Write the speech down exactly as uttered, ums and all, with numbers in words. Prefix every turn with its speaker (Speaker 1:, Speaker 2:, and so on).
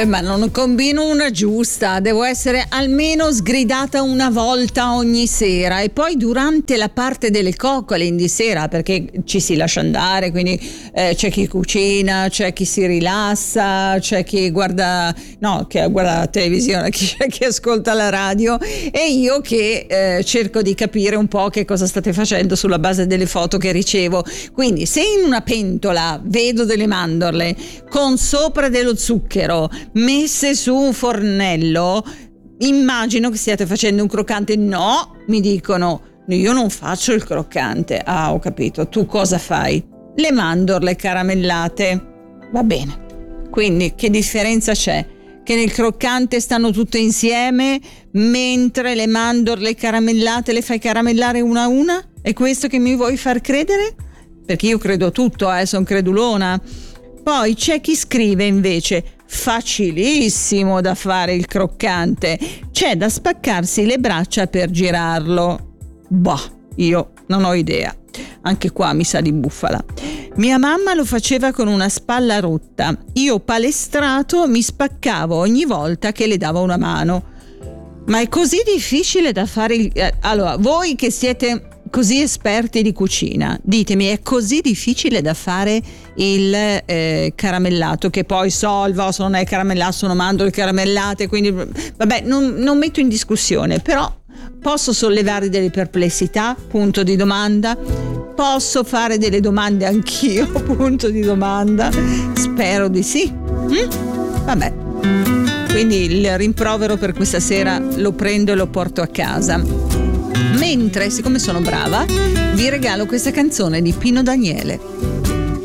Speaker 1: Eh, ma non combino una giusta, devo essere almeno sgridata una volta ogni sera, e poi durante la parte delle coccole di sera, perché ci si lascia andare, quindi eh, c'è chi cucina, c'è chi si rilassa, c'è chi guarda no che guarda la televisione, c'è chi ascolta la radio, e io che eh, cerco di capire un po' che cosa state facendo sulla base delle foto che ricevo. Quindi se in una pentola vedo delle mandorle con sopra dello zucchero messe su un fornello, immagino che stiate facendo un croccante. No, mi dicono, io non faccio il croccante. Ah, ho capito, tu cosa fai? Le mandorle caramellate. Va bene, quindi che differenza c'è? Che nel croccante stanno tutte insieme, mentre le mandorle caramellate le fai caramellare una a una? È questo che mi vuoi far credere? Perché io credo a tutto, eh, sono credulona. Poi c'è chi scrive invece: facilissimo da fare il croccante, c'è da spaccarsi le braccia per girarlo. Boh, io non ho idea. Anche qua mi sa di bufala. Mia mamma lo faceva con una spalla rotta. Io palestrato mi spaccavo ogni volta che le davo una mano. Ma è così difficile da fare il... Eh, allora, voi che siete così esperti di cucina, ditemi, è così difficile da fare il eh, caramellato, che poi so, il vostro non è caramellato, sono mandorle caramellate, quindi vabbè, non, non metto in discussione, però posso sollevare delle perplessità, punto di domanda, posso fare delle domande anch'io, punto di domanda, spero di sì. Mm? Vabbè, quindi il rimprovero per questa sera lo prendo e lo porto a casa. Mentre, siccome sono brava, vi regalo questa canzone di Pino Daniele.